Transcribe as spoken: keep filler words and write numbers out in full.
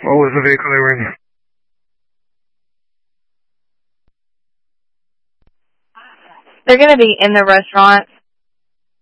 What was the vehicle they were in? They're going to be in the restaurant,